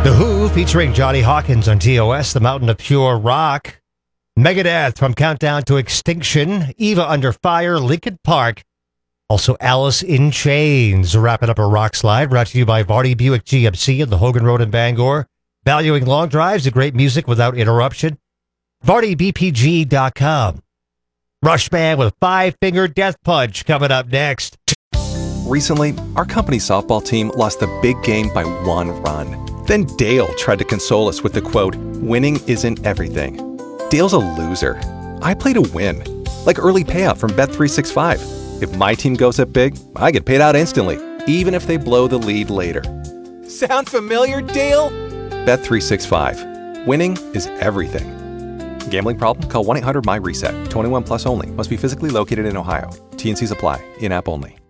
The Who featuring Johnny Hawkins on TOS, The Mountain of Pure Rock. Megadeth from Countdown to Extinction. Eva Under Fire, Linkin Park. Also Alice in Chains. Wrapping up a rock slide brought to you by Vardy Buick GMC and the Hogan Road in Bangor. Valuing long drives and great music without interruption. VardyBPG.com. Rush Band with Five Finger Death Punch coming up next. Recently, our company's softball team lost the big game by 1 run. Then Dale tried to console us with the quote, "Winning isn't everything." Dale's a loser. I play to win. Like early payout from Bet365. If my team goes up big, I get paid out instantly, even if they blow the lead later. Sound familiar, Dale? Bet365. Winning is everything. Gambling problem? Call 1-800-MY-RESET. 21 plus only. Must be physically located in Ohio. T&Cs apply. In-app only.